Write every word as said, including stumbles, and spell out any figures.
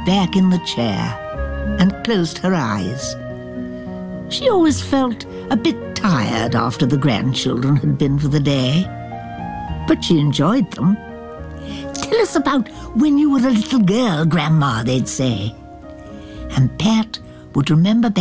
back in the chair and closed her eyes. She always felt a bit tired after the grandchildren had been for the day, but she enjoyed them. "Tell us about when you were a little girl, Grandma," they'd say. And Pat would remember